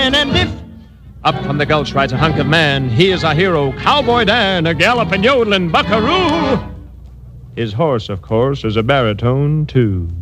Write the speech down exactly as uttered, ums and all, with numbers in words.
Dan, and if up from the gulch rides a hunk of man, he is a hero, Cowboy Dan, a galloping, yodeling buckaroo. His horse, of course, is a baritone, too.